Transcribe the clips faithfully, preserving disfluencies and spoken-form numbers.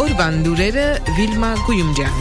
Օրվան լուրերը Վիլմա Գույումջյան։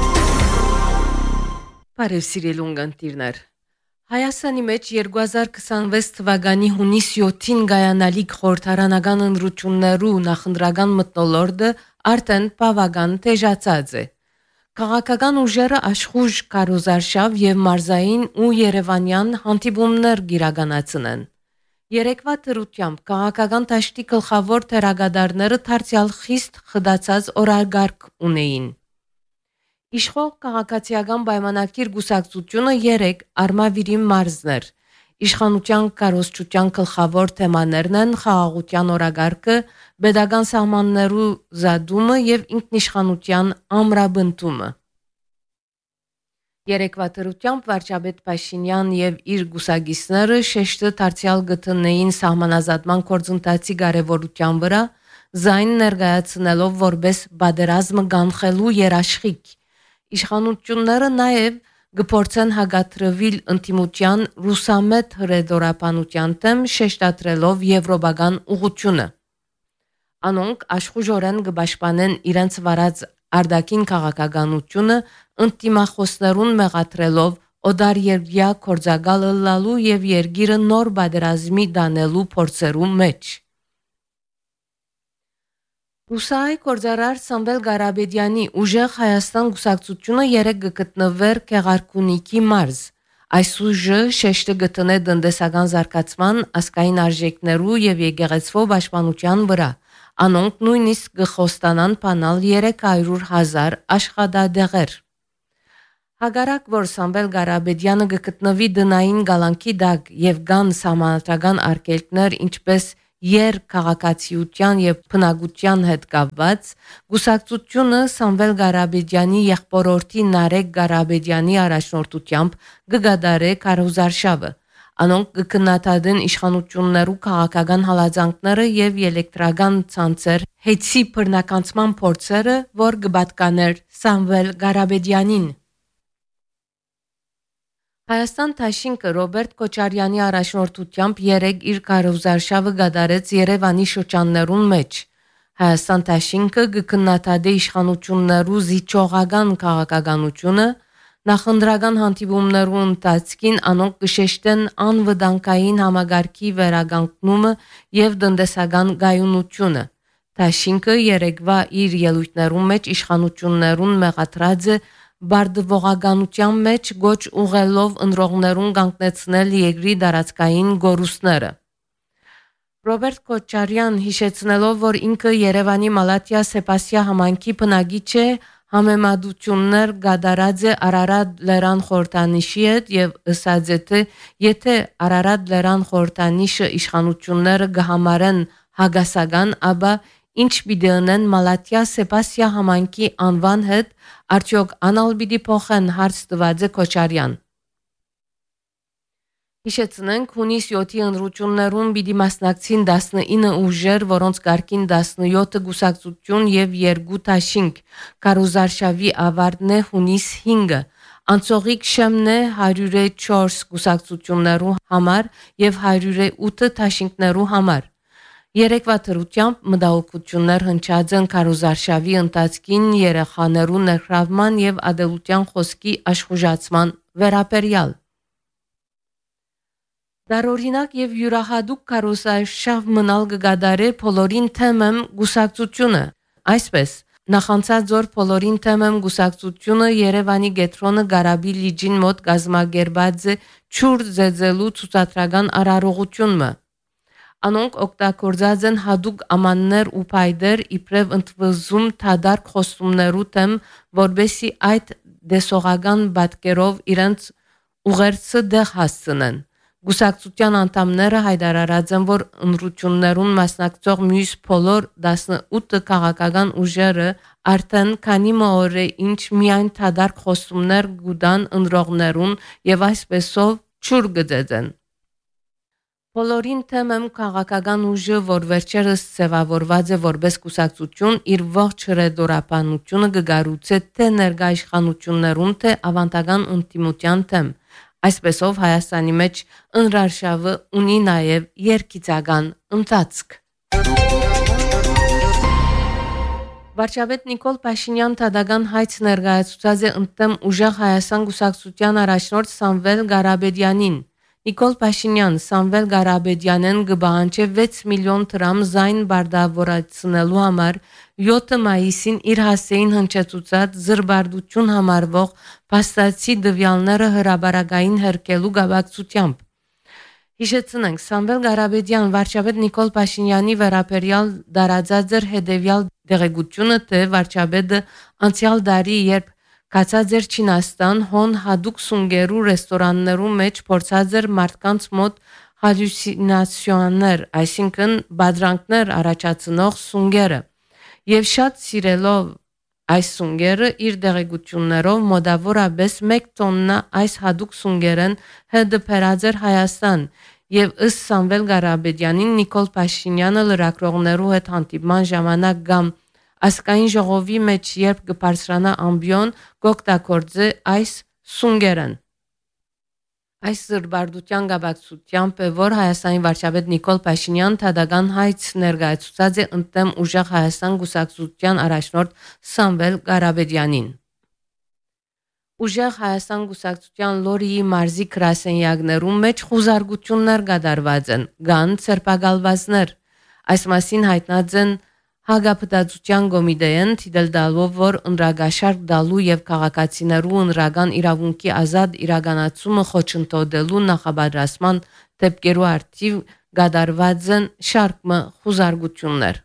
Բարև սիրելի ունգընտիրներ։ Հայաստանի մեջ երկու հազար քսանվեց թվականի հունիս յոթին գայանալիք խորհրդարանական ընտրություններու նախընտրական մթնոլորտը արդեն բավական թեժացած է։ Քաղաքական ուժերը աշխուժ կարոզարշավ եւ մարզային ու երևանյան հանդիպումներ գիրականացնեն։ Երեկվա թրությամբ քաղաքական դաշտի գլխավոր թերագադարները դարձյալ խիստ խդացած օրարգարկ ունեին։ Իշխող քաղաքացիական պայմանագիր գուսակցությունը երեք արմավիրի մարզներ։ Իշխանության կարողացության գլխավոր թեմաներն են խաղաղության օրարգարկը, pedagogan սահմաններու զադումը եւ ինքնիշխանության ամրապնդումը։ Երեկվա թրությամբ վարչապետ Փաշինյան եւ իր գուսագիսները շեշտը դարձյալ գտնեին սահմանազատման գործընթացի կարեւորության վրա, զայն ներկայացնելով որպես բادرազմ կանխելու երաշխիք։ Իշխանությունները նաեւ գործեն հագատրվիլ ընտիմության ռուսամետ հրեդորապանության դեմ շեշտադրելով եվրոպական ուղղությունը։ Անոնք աշխուժորեն կպաշտպանեն իրենց վարած արդակին քաղաքականությունը ընտիմախոսներուն մեղադրելով օդարերյա կորձագալը լալու եւ երգիրը նոր բادرազմի դանելու փորձերու մեջ։ Ռուսայի կորձարար Սամվել Ղարաբեդյանի ուժեղ Հայաստան գուսակցությունը երեք գտնվեր Քեղարքունիքի մարզ։ Այս ուժը շեշտը գտնե տնտեսական զարգացման, ազգային արժեքներու եւ եկեղեցվո պաշտպանության վրա։ Անոնք նույնիսկ գխոստանան բանալ երեք հարյուր հազար աշխատադեղեր։ Հագարակ որ Սամվել Ղարաբեդյանը գտնվի դնային գալանքի դակ եւ կան սահմանադրական արգելքներ, ինչպես եր քաղաքացիության եւ բնակության հետ կապված, գուսակցությունը Սամվել Ղարաբեդյանի եղբորորդի Նարեկ Ղարաբեդյանի առաջնորդությամբ կգադարե կարոզարշավը։ Անոնք կքննադատեն իշխանություններու քաղաքական հալածանքները եւ էլեկտրական ցանցեր հետսի բռնականցման փորձերը, որ կպատկաներ Սամվել Ղարաբեդյանին։ Հայաստան Դաշինքը Ռոբերտ Քոչարյանի առաջնորդությամբ երեք իր կարոզարշավը գդարեց Երևանի շրջաններուն մեջ։ Հայաստան Դաշինքը կքննադատե իշխանություններու զիջողական քաղաքականությունը, նախընտրական հանդիպումներու ընթացքին անոնք կշեշտեն անվտանգային համագարկի վերականգնումը եւ տնտեսական գայունությունը։ Դաշինքը երեկվա իր ելույթներում մեջ իշխանություններուն մեղադրած է բարդվողականության մեջ գոչ ուղելով ընտրողներուն կանգնեցնել երկրի դարածքային գորուստները։ Ռոբերտ Քոչարյան հիշեցնելով, որ ինքը Երևանի Մալաթիա Սեպասիա համայնքի բնակիչ է, համեմատություններ գդարած է Արարատ լեռան խորհրդանիշի հետ եւ ըսած է թե եթե Արարատ լեռան խորհրդանիշը իշխանությունները կհամարեն հագասական, ապա ինչ պիտի անեն Մալաթիա Սեպասիա համայնքի անվան հետ, արդյոք անալ պիտի փոխեն, հարց տված է Քոչարյան։ Հիշեցնենք հունիս յոթի ընտրություններուն պիտի մասնակցին տասնինը ուժեր, որոնց կարգին տասնյոթը գուսակցություն եւ երկու դաշինք։ Կարոզարշավի ավարտն է հունիս հինգը։ Անցողիկ շեմն է հարյուր չորս գուսակցություններու համար եւ հարյուր ութ դաշինքներու համար։ Երեկվա թրությամբ մտահոգություններ հնչած են կարոզարշավի ընթացքին երեխաներու ներգրավման եւ ադելության խոսքի աշխուժացման վերաբերյալ։ Դարօրինակ եւ յուրահատուկ կարոզարշավ մնալ կգադարե բոլորին թեմեմ գուսակցությունը։ Այսպես նախանցած օր բոլորին թեմեմ գուսակցությունը Երևանի գետրոնը Գարաբի լիճին մոտ գազմագերբած է ճուր ձեզելու ցուցադրական արարողությունը։ Անոնք օգտագործած են հadoop ամաններ ու փայդեր իբրև ընդվզում թադարք խոստումներու թեմ, որբեսի այդ դեսողական բատկերով իրենց ուղերձը դեղ հասցնեն։ Գուսակցության անդամները հայտարարած են, որ ընտրություններուն մասնակցող մյուս բոլոր տասնութ քաղաքական ուժերը արդեն քանի օր է ինչ միայն թադարք խոստումներ գուտան ընտրողներուն եւ այսպեսով ճուր գծեն։ Բոլորին թեմեմ քաղաքական ուժը, որ վերջերս ձևավորված է որպես կուսակցություն, իր ողջ հրեդորապանությունը կգառուցե թե ներկա իշխանություններուն, թե ավանդական ինտիմության թեմ։ Այսպեսով Հայաստանի մեջ ընտրարշավը ունի նաև երկիծական ընթացք։ Վարչապետ Նիկոլ Փաշինյան Թադական հայց ներկայացուցած է ընդդեմ ուժեղ Հայաստան գուսակցության առաջնորդ Սամվել Ղարաբեդյանին։ Նիկոլ Փաշինյան Սամվել Ղարաբեդյանեն գբահանչե վեց միլիոն դրամ զայն բարդավորացնելու համար յոթ մայիսին իր հասցեին հնչեցուցած զրբարդություն համարվող փաստացի դվյալները հրաբարակային հերկելու գաբակցությամբ։ Հիշեցնենք, Սամվել Ղարաբեդյան վարչապետ Նիկոլ Փաշինյանի վերաբերյալ դարաձած էր հետևյալ դեղեցությունը, թե վարչապետը անցյալ դարի երբ կացած էր Չինաստան հոն հadouk սունգերու ռեստորաններու մեջ փորձած էր մարդկանց մոտ հալյուցինացիաներ, այսինքն բադրանքներ առաջացնող սունգերը, եւ շատ սիրելով այս սունգերը իր դեղեցություններով մոտավորապես մեկ տոննա այս հadouk սունգերեն հետը փերած էր Հայաստան եւ ըստ Սամվել Ղարաբեդյանին Նիկոլ Փաշինյանը լրագրողներու հետ հանդիպման ժամանակ կամ ասկային ժողովի մեջ երբ կբարձրանա ամբիոն գոկտակորձե այս սունգերեն։ Այս զրբարդության գաբակցությամբ է, որ Հայաստանի վարչապետ Նիկոլ Փաշինյան Թադական հայց ներկայացուցած է ընդդեմ ուժեղ Հայաստան գուսակցության առաջնորդ Սամվել Ղարաբեդյանին։ Ուժեղ Հայաստան գուսակցության Լորիի մարզի գրասենյակներում մեջ խուզարկություններ կատարված են, կան ցերպակալվածներ։ Այս մասին հայտնած են Հագապտածության կոմիտեին թիդել դալով, որ ընդրագաշարք դալու եւ քաղաքացիներու ընդրական իրավունքի ազատ իրականացումը խոչընդոտելու նախաբադրասման դեպքերու արդիվ կատարված են շարք խուզարկություններ։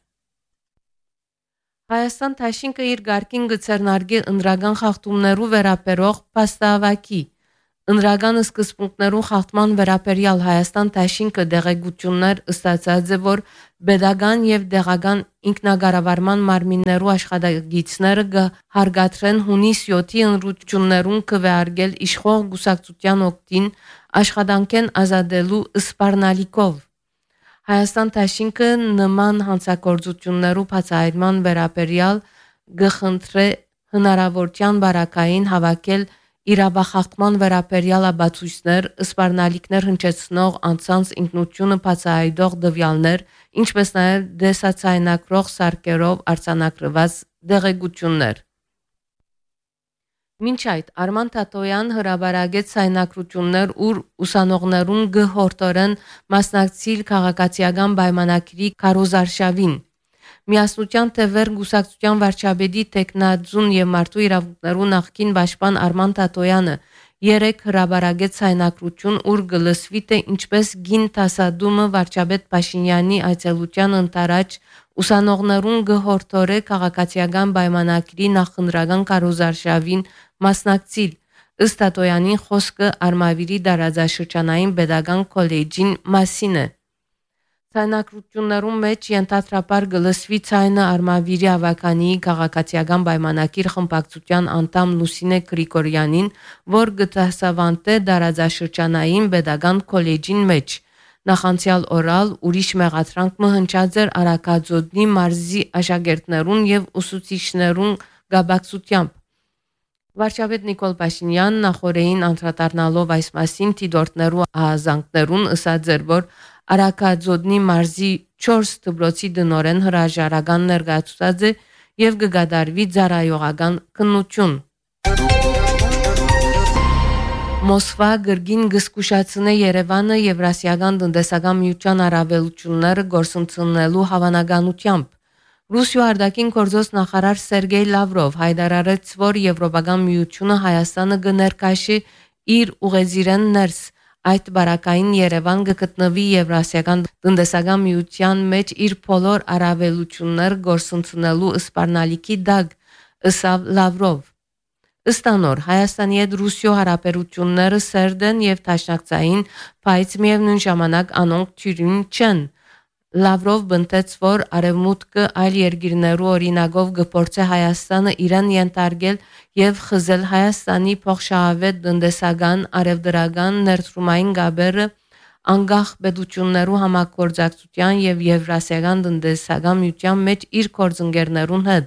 Հայաստան Թաշինքը իր գարկին գծերնարգի ընդրական խախտումներու վերաբերող փաստավակի Ընդրական սկզբունքներու խախտման վերաբերյալ Հայաստան Թաշինքը դեղեցություններ ստացած է, որ pedagogan եւ դեղական ինքնակառավարման մարմիններու աշխատագիտները կհարգադրեն հունիս յոթի ընտրություններուն կվեարկել իշխող գուսակցության օգտին աշխատանքեն ազատելու սպառնալիքով։ Հայաստան Թաշինքը նման հանցագործություններու բացահայտման վերաբերյալ գխնդրե հնարավորության բարակային հավաքել իրավախախտման վերաբերյալ աբացույցներ, սպառնալիքներ հնչեցնող անձանց ինքնությունը բացահայտող դվյալներ, ինչպես նաև դեսացայնակրող սարքերով արձանագրված դեղեցություններ։ Մինչ այդ Արման Թաթոյան հրաբարագեց ցայնակրություններ, ուր ուսանողներուն գհորտորեն մասնակցիլ քաղաքացիական պայմանագրի քարոզարշավին։ Միասնության թևեր գուսակցության վարչապետի տեխնաձուն եւ մարդու իրավունքներու նախկին պաշտպան Արման Թաթոյանը երեք հրաբարագեց ցայնակրություն, ուր գլսվի թե ինչպես գին տասադումը վարչապետ Փաշինյանի այցելության ընթരാճ ուսանողներուն գհորտորե քաղաքացիական պայմանագրի նախընտրական քարոզարշավին մասնակցիլ։ Ըստ Թաթոյանի խոսքը Արմավիրի դարաձաշրջանային pedagogan քոլեջին մասին է։ Ցայնակրություններում մեջ ենթադրաբար գլսվի ցայնը Արմավիրի ավականի քաղաքացիական պայմանագիր խմբակցության անդամ Լուսինե Գրիգորյանին, որ գտասավանտե դարաձաշրջանային pedagogan քոլեջին մեջ։ Նախանցյալ օրալ ուրիշ մեղադրանք մը հնչած էր Արաքածոտնի մարզի աշակերտներուն եւ ուսուցիչներուն գաբակցությամբ։ Վարչապետ Նիկոլ Փաշինյան նախորդին անդրադառնալով այս մասին թիդորտներու ահազանգներուն ըսած էր, որ Արաքածոտնի մարզի չորս դպրոցի դնորեն հրաժարական ներկայացուցած է եւ կգադարվի ծառայողական քննություն։ Մոսկվա գրգին գսկուշացնե Երևանը Եվրասիական տնտեսական միության առավելությունները գործընթացնելու հավանականությամբ։ Ռուսիա արտաքին գործոս նախարար Սերգեյ Լավրով հայտարարեց, որ Եվրոպական միությունը Հայաստանը կներկայացի իր ուղեզիրեն ներս այդ բարակային Երևան կգտնվի Եվրասիական տնտեսական միության մեջ իր բոլոր առավելություններ գործընթացնելու սպառնալիքի դակ, ըսավ Լավրով։ Ըստ անոր Հայաստանի հետ Ռուսիա հարաբերությունները սերտ են եւ դաշնակցային, բայց միևնույն ժամանակ անոնք թյուրին չեն։ Լավրով բնտեց, որ արևմուտքը այլ երկիրներու օրինակով գործե Հայաստանը իրեն ենթարկել եւ խզել Հայաստանի փոխշահավետ տնտեսական, արևդրական, ներդրումային գաբերը անգախ պետություններու համագործակցության եւ Եվրասիական տնտեսական միության մեջ իր գործընկերներուն հետ։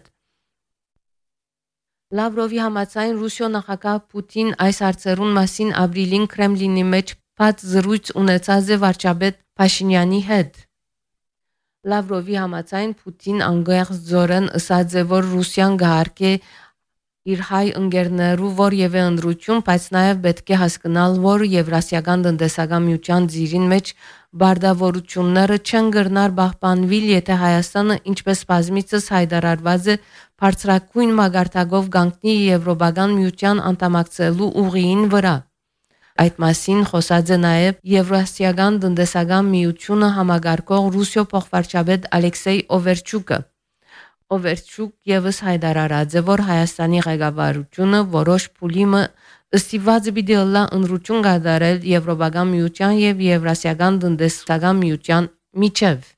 Լավրովի համաձայն Ռուսիա նախագահ Պուտին այս հարցերուն մասին ապրիլին Կրեմլինի մեջ բաց զրույց ունեցած է վարչապետ Փաշինյանի հետ։ Լավրովի համաձայն Պուտին անգերց ձորեն ըսած է, որ Ռուսիան գահարկե իր հայ ընկերներու որևէ ընդրություն, բայց նաև պետք է հասկանալ, որ Եվրասիական տնտեսական միության ձիրին մեջ բարդավորությունները չեն գրնար պահպանվել, եթե Հայաստանը ինչպես բազմիցս հայտարարված է բարձրակույն մագարտակով գանքնի Եվրոպական միության անդամակցելու ուղիին վրա։ Այդ մասին խոսած է նաև Եվրասիական տնտեսական միությունը համագարկող Ռուսիո փոխվարչապետ Ալեքսեյ Օվերչուկը։ Օվերչուկ եւս հայտարարած է, որ Հայաստանի ղեկավարությունը որոշ փուլիմը ըստիված պիտի լա ընդրություն կատարել Եվրոպական միության եւ Եվրասիական տնտեսական միության միջև։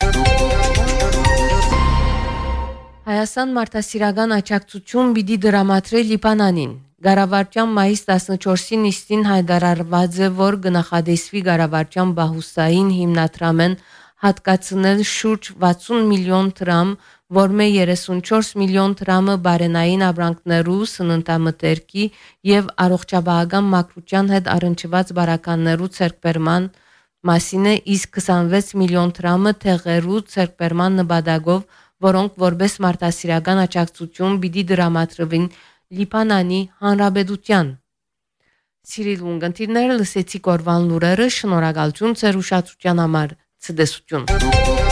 Հայաստան մարդասիրական աջակցություն պիտի դրամատրի Լիբանանին։ Գարավարչյան մայիս տասնչորսին նիստին հայտարարված է, որ գնահատեսվի Գարավարչյան բահուստային հիմնադրամեն հատկացնել շուրջ վաթսուն միլիոն դրամ, որմե երեսունչորս միլիոն դրամը բարենային ապրանքներու, սննդամթերքի եւ առողջապահական մակրության հետ առնչված բարականներու ցերկբերման մասին է, իսկ քսանվեց միլիոն դրամը թեղերու ցերկբերման նպատակով, որոնք որպես մարդասիրական աջակցություն պիտի դրամատրվին Լիբանանի Հանրապետության։ Սիրելի ունգընտիրները, լսեցիք օրվան լուրերը, շնորհակալություն ձեր ուշադրության համար։ Ցտեսություն։